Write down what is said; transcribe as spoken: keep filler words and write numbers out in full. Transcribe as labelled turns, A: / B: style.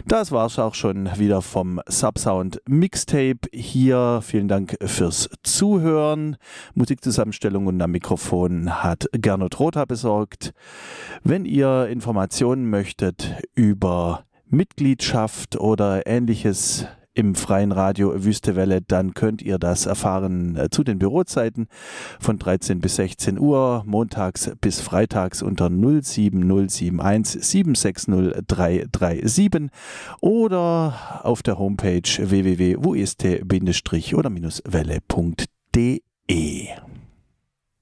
A: Das war's auch schon wieder vom Subsound Mixtape hier. Vielen Dank fürs Zuhören. Musikzusammenstellung und am Mikrofon hat Gernot Rother besorgt. Wenn ihr Informationen möchtet über Mitgliedschaft oder Ähnliches im freien Radio Wüste Welle, dann könnt ihr das erfahren äh, zu den Bürozeiten von dreizehn bis sechzehn Uhr, montags bis freitags unter null sieben null sieben eins sieben sechs null drei drei sieben oder auf der Homepage w w w punkt wuest oder welle punkt de.